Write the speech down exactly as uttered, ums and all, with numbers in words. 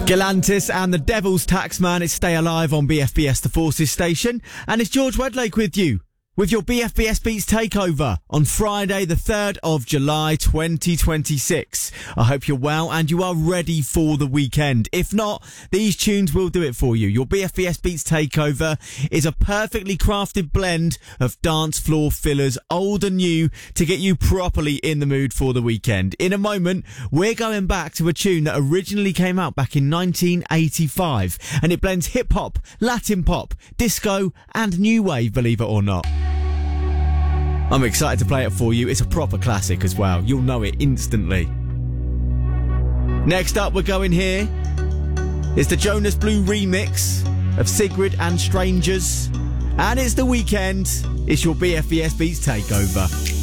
Galantis and the Devil's Taxman is Stay Alive on B F B S The Forces station. And it's George Wedlake with you, with your B F B S Beats takeover on Friday the third of July twenty twenty-six. I hope you're well and you are ready for the weekend. If not, these tunes will do it for you. Your B F B S Beats takeover is a perfectly crafted blend of dance floor fillers, old and new, to get you properly in the mood for the weekend. In a moment, we're going back to a tune that originally came out back in nineteen eighty-five, and it blends hip-hop, Latin pop, disco and new wave, believe it or not. I'm excited to play it for you. It's a proper classic as well. You'll know it instantly. Next up, we're going here. It's the Jonas Blue remix of Sigrid and Strangers. And it's the weekend. It's your B F B S Beats takeover.